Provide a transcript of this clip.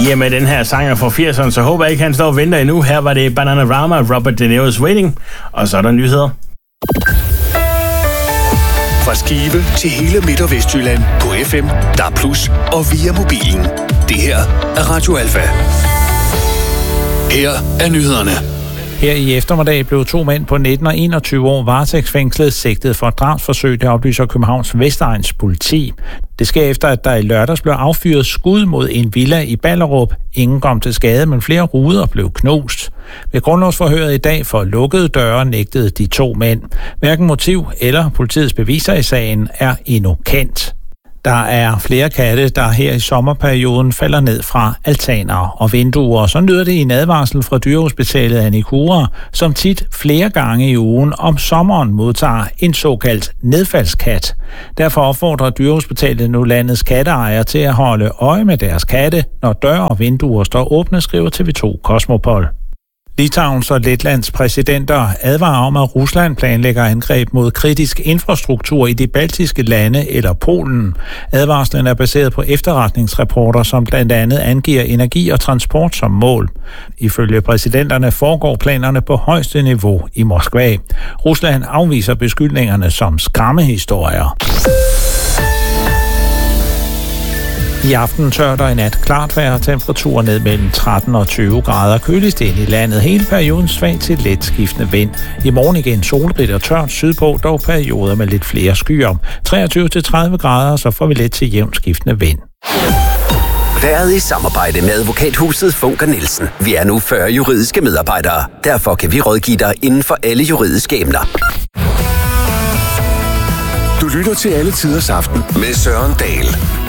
Med den her sanger fra 80'erne, så håber jeg ikke, han står og venter endnu. Her var det Bananarama, Robert De Niro's Waiting, og så er der nyheder. Fra Skive til hele Midt- og Vestjylland på FM, DAB+ og via mobilen. Det her er Radio Alfa. Her er nyhederne. Her i eftermiddag blev 2 mænd på 19 og 21 år varetægtsfængslet sigtet for drabsforsøg, det oplyser Københavns Vestegns politi. Det sker efter, at der i lørdags blev affyret skud mod en villa i Ballerup. Ingen kom til skade, men flere ruder blev knust. Ved grundlovsforhøret i dag for lukkede døre nægtede de 2 mænd. Hverken motiv eller politiets beviser i sagen er endnu kendt. Der er flere katte, der her i sommerperioden falder ned fra altaner og vinduer. Så lyder det i en advarsel fra Dyrehospitalet Anicura, som tit flere gange i ugen om sommeren modtager en såkaldt nedfaldskat. Derfor opfordrer Dyrehospitalet nu landets katteejere til at holde øje med deres katte, når døre og vinduer står åbne, skriver TV2 Cosmopol. Litauens og Letlands præsidenter advarer om, at Rusland planlægger angreb mod kritisk infrastruktur i de baltiske lande eller Polen. Advarslen er baseret på efterretningsrapporter, som blandt andet angiver energi og transport som mål. Ifølge præsidenterne foregår planerne på højeste niveau i Moskva. Rusland afviser beskyldningerne som skræmmehistorier. I aften tør der i nat klart vejr, temperaturer ned mellem 13 og 20 grader. Køligst ind i landet. Hele perioden svag til let skiftende vind. I morgen igen solrigt og tørt sydpå, dog perioder med lidt flere skyer. 23 til 30 grader, så får vi let til jævnt skiftende vind. Været i samarbejde med advokathuset Funker Nielsen. Vi er nu 40 juridiske medarbejdere. Derfor kan vi rådgive dig inden for alle juridiske emner. Du lytter til Alle Tiders Aften med Søren Dahl.